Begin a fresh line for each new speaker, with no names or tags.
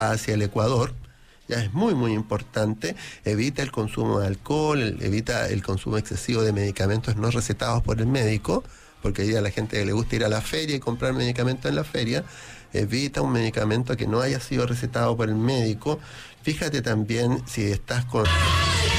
hacia el Ecuador. Ya es muy, muy importante. Evita el consumo de alcohol, evita el consumo excesivo de medicamentos no recetados por el médico, porque hay a la gente que le gusta ir a la feria y comprar medicamentos en la feria. Evita un medicamento que no haya sido recetado por el médico. Fíjate también si estás con...